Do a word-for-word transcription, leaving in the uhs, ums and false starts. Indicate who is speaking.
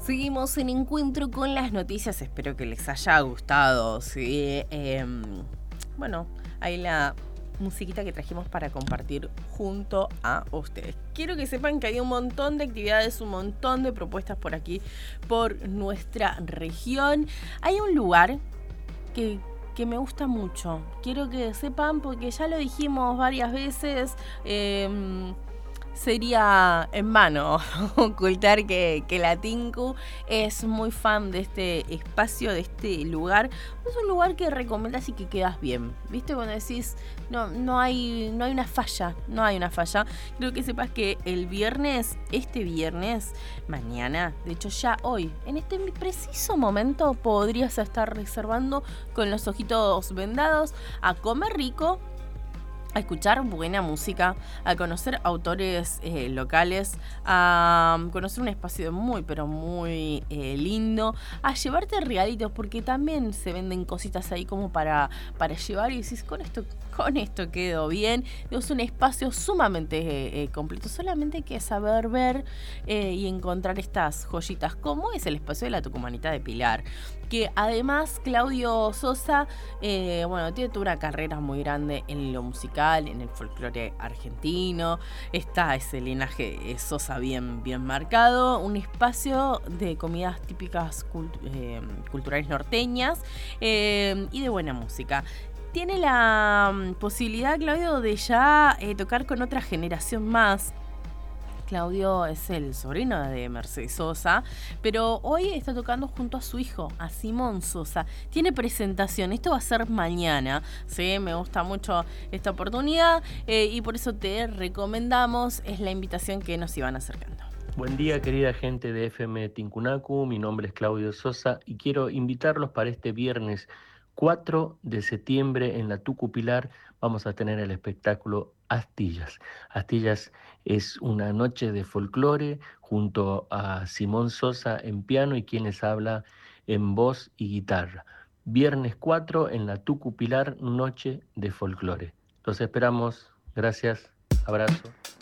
Speaker 1: Seguimos en Encuentro con las Noticias, espero que les haya gustado, ¿sí? Eh, bueno, ahí la musiquita que trajimos para compartir junto a ustedes. Quiero que sepan que hay un montón de actividades, un montón de propuestas por aquí, por nuestra región. Hay un lugar que... que me gusta mucho. Quiero que sepan, porque ya lo dijimos varias veces, eh, sería en vano ocultar que, que la Tinku es muy fan de este espacio, de este lugar. Es un lugar que recomendás y que quedas bien. ¿Viste? Cuando decís, no, no hay, no hay una falla, no hay una falla. Creo que sepas que el viernes, este viernes, mañana, de hecho ya hoy, en este preciso momento, podrías estar reservando con los ojitos vendados a comer rico, a escuchar buena música, a conocer autores eh, locales, a conocer un espacio muy, pero muy eh, lindo, a llevarte regalitos, porque también se venden cositas ahí como para, para llevar y decís, con esto, con esto quedo bien. Es un espacio sumamente eh, eh, completo, solamente hay que saber ver eh, y encontrar estas joyitas, como es el espacio de la Tucumanita de Pilar, que además Claudio Sosa, eh, bueno, tiene toda una carrera muy grande en lo musical, en el folclore argentino. Está ese linaje eh, Sosa bien, bien marcado. Un espacio de comidas típicas cult- eh, culturales norteñas eh, y de buena música. Tiene la um, posibilidad, Claudio, de ya eh, tocar con otra generación más. Claudio es el sobrino de Mercedes Sosa, pero hoy está tocando junto a su hijo, a Simón Sosa. Tiene presentación, esto va a ser mañana, ¿sí? Me gusta mucho esta oportunidad eh, y por eso te recomendamos, es la invitación que nos iban acercando.
Speaker 2: Buen día, querida gente de F M Tincunacu, mi nombre es Claudio Sosa y quiero invitarlos para este viernes cuatro de septiembre en la Tucu Pilar. Vamos a tener el espectáculo Astillas. Astillas es una noche de folclore junto a Simón Sosa en piano y quien les habla en voz y guitarra. Viernes cuatro en la Tucu Pilar, noche de folclore. Los esperamos. Gracias. Abrazo.